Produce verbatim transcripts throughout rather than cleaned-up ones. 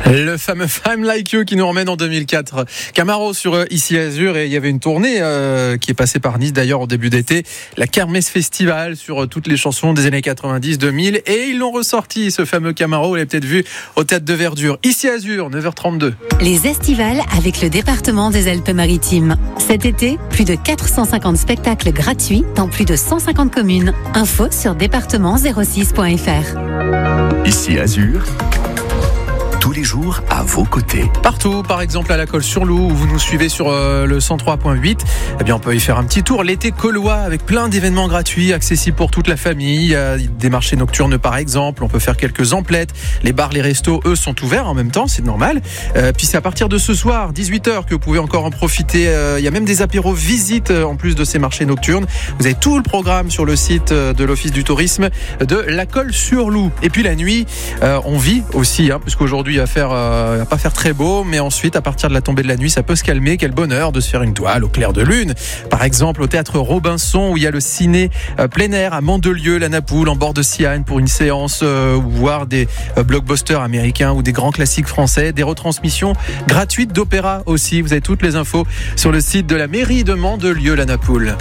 Le fameux I'm Like You qui nous emmène en deux mille quatre. Camaro sur euh, Ici Azur, et il y avait une tournée euh, qui est passée par Nice d'ailleurs au début d'été, la Kermesse Festival sur euh, toutes les chansons des années quatre-vingt-dix deux mille, et ils l'ont ressorti ce fameux Camaro, vous l'avez peut-être vu au Théâtre de Verdure. Ici Azur, neuf heures trente-deux. Les estivales avec le département des Alpes-Maritimes. Cet été, plus de quatre cent cinquante spectacles gratuits dans plus de cent cinquante communes. Info sur département zéro six point f r. Ici Azur, tous les jours à vos côtés. Partout, par exemple à la Colle-sur-Loup, où vous nous suivez sur euh, le cent trois point huit, eh bien on peut y faire un petit tour. L'été collois avec plein d'événements gratuits, accessibles pour toute la famille. Il y a des marchés nocturnes par exemple, on peut faire quelques emplettes. Les bars, les restos, eux, sont ouverts en même temps, c'est normal. Euh, puis c'est à partir de ce soir, dix-huit heures, que vous pouvez encore en profiter. Euh, il y a même des apéros visites euh, en plus de ces marchés nocturnes. Vous avez tout le programme sur le site euh, de l'Office du tourisme de la Colle-sur-Loup. Et puis la nuit, euh, on vit aussi, hein, puisqu'aujourd'hui il va faire, euh, il va pas faire très beau, mais ensuite à partir de la tombée de la nuit, ça peut se calmer. Quel bonheur de se faire une toile au clair de lune. Par exemple au théâtre Robinson, où il y a le ciné euh, plein air à Mandelieu, la Napoule, en bord de Siagne, pour une séance, euh, voir des euh, blockbusters américains ou des grands classiques français, des retransmissions gratuites d'opéra aussi. Vous avez toutes les infos sur le site de la mairie de Mandelieu, la Napoule.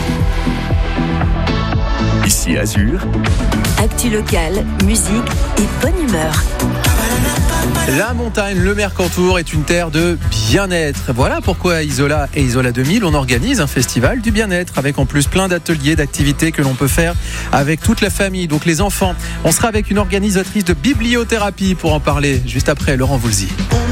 Ici Azur, Actu locale, musique et bonne humeur. La montagne, le Mercantour, est une terre de bien-être. Voilà pourquoi à Isola et Isola deux mille, on organise un festival du bien-être avec en plus plein d'ateliers, d'activités que l'on peut faire avec toute la famille, donc les enfants. On sera avec une organisatrice de bibliothérapie pour en parler juste après, Laurent Voulzy.